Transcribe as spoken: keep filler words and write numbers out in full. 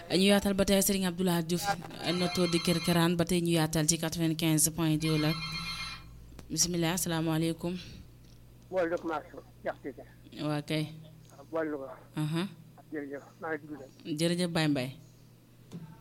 ñu yaatal ba tey Serigne Abdoulaye Diouf noto di Kër Karaan ba tey ñu yaatal ci quatre-vingt-quinze point deux la bisimilah asalaamaaleykum. bool dëkk Marso Cheikh Cissé. waa kay. bool Louga. aha jërëjëf maa ngi dugg. jërëjëf Baye Mbaye.